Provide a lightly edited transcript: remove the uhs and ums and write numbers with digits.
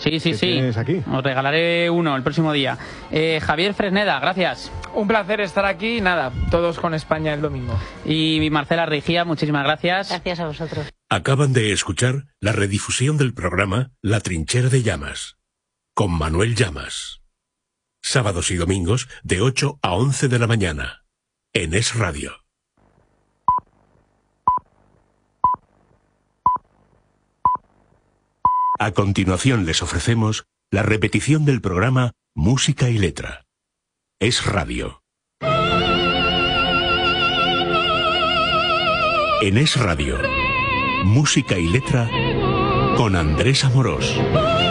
Sí. Tienes aquí. Os regalaré uno el próximo día. Javier Fresneda, gracias. Un placer estar aquí. Nada, todos con España el domingo. Y Marcela Rigía, muchísimas gracias. Gracias a vosotros. Acaban de escuchar la redifusión del programa La Trinchera de Llamas, con Manuel Llamas. Sábados y domingos de 8 a 11 de la mañana, en Es Radio. A continuación les ofrecemos la repetición del programa Música y Letra. Es Radio. En Es Radio, Música y Letra con Andrés Amorós.